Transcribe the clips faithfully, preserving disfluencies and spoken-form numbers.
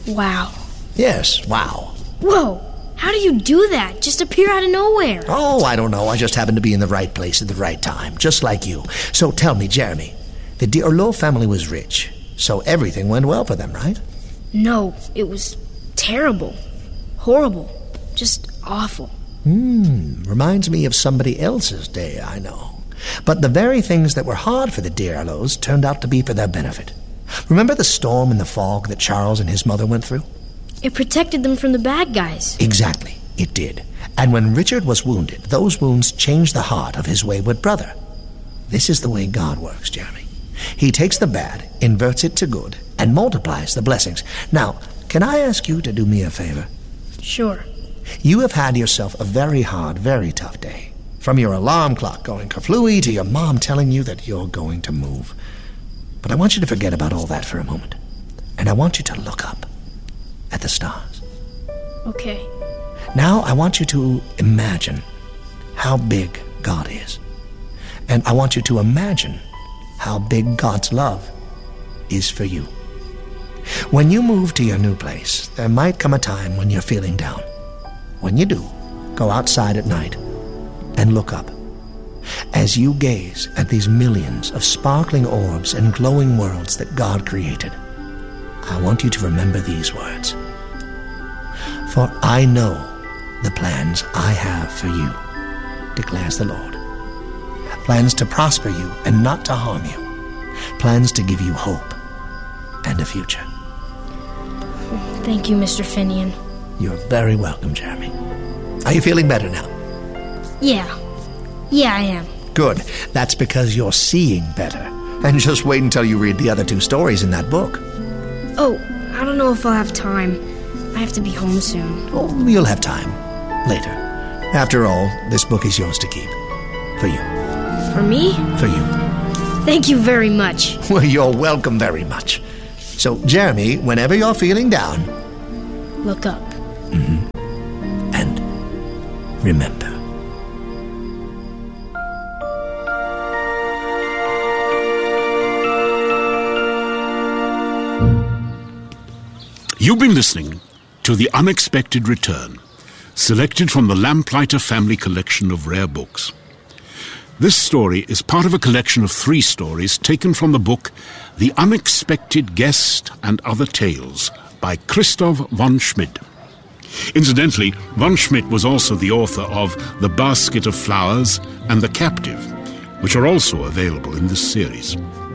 Wow. Yes, wow. Whoa. How do you do that? Just appear out of nowhere. Oh, I don't know. I just happened to be in the right place at the right time, just like you. So tell me, Jeremy, the de Orleaux family was rich, so everything went well for them, right? No, it was terrible. Horrible. Just awful. Hmm, reminds me of somebody else's day, I know. But the very things that were hard for the de Orleaux turned out to be for their benefit. Remember the storm and the fog that Charles and his mother went through? It protected them from the bad guys. Exactly, it did. And when Richard was wounded, those wounds changed the heart of his wayward brother. This is the way God works, Jeremy. He takes the bad, inverts it to good, and multiplies the blessings. Now, can I ask you to do me a favor? Sure. You have had yourself a very hard, very tough day. From your alarm clock going kerflooey to your mom telling you that you're going to move. But I want you to forget about all that for a moment. And I want you to look up at the stars. Okay. Now I want you to imagine how big God is. And I want you to imagine how big God's love is for you. When you move to your new place, there might come a time when you're feeling down. When you do, go outside at night and look up. As you gaze at these millions of sparkling orbs and glowing worlds that God created, I want you to remember these words. For I know the plans I have for you, declares the Lord. Plans to prosper you and not to harm you. Plans to give you hope and a future. Thank you, Mister Finian. You're very welcome, Jeremy. Are you feeling better now? Yeah. Yeah, I am. Good. That's because you're seeing better. And just wait until you read the other two stories in that book. Oh, I don't know if I'll have time. I have to be home soon. Oh, you'll have time. Later. After all, this book is yours to keep. For you. For me? For you. Thank you very much. Well, you're welcome very much. So, Jeremy, whenever you're feeling down... Look up. Mm-hmm. And remember. You've been listening to The Unexpected Return, selected from the Lamplighter Family Collection of Rare Books. This story is part of a collection of three stories taken from the book The Unexpected Guest and Other Tales by Christoph von Schmidt. Incidentally, von Schmidt was also the author of The Basket of Flowers and The Captive, which are also available in this series.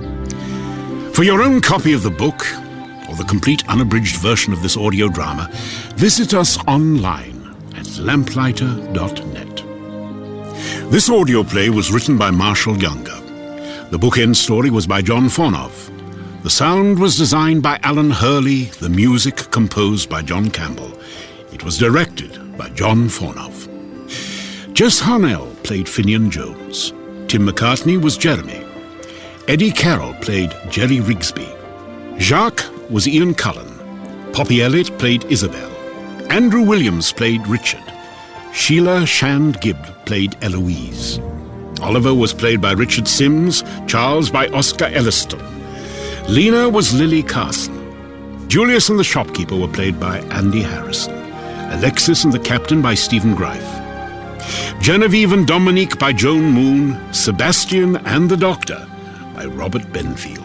For your own copy of the book, or the complete unabridged version of this audio drama, visit us online at lamplighter dot net. This audio play was written by Marshall Younger. The bookend story was by John Fornoff. The sound was designed by Alan Hurley, the music composed by John Campbell. It was directed by John Fornoff. Jess Harnell played Finian Jones. Tim McCartney was Jeremy. Eddie Carroll played Jerry Rigsby. Jacques was Ian Cullen. Poppy Elliott played Isabel. Andrew Williams played Richard. Sheila Shand Gibb played Eloise. Oliver was played by Richard Sims, Charles by Oscar Elliston. Lena was Lily Carson. Julius and the shopkeeper were played by Andy Harrison. Alexis and the captain by Stephen Greif. Genevieve and Dominique by Joan Moon. Sebastian and the doctor by Robert Benfield.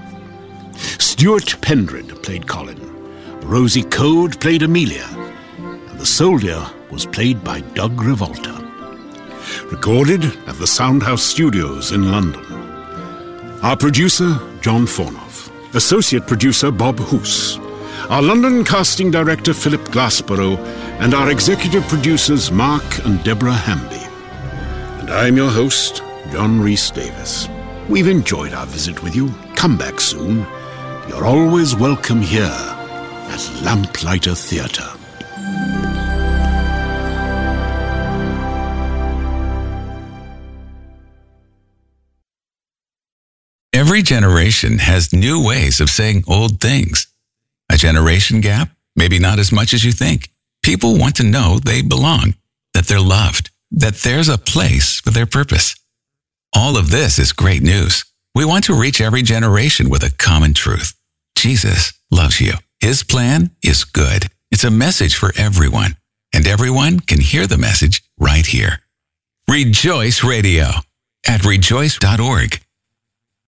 Stuart Pendred played Colin. Rosie Code played Amelia. And the soldier was played by Doug Revolta. Recorded at the Soundhouse Studios in London. Our producer, John Fornoff. Associate producer, Bob Hoos. Our London casting director, Philip Glassborough. And our executive producers, Mark and Deborah Hamby. And I'm your host, John Rhys Davis. We've enjoyed our visit with you. Come back soon. You're always welcome here at Lamplighter Theatre. Every generation has new ways of saying old things. A generation gap? Maybe not as much as you think. People want to know they belong, that they're loved, that there's a place for their purpose. All of this is great news. We want to reach every generation with a common truth. Jesus loves you. His plan is good. It's a message for everyone, and everyone can hear the message right here. Rejoice Radio at rejoice dot org.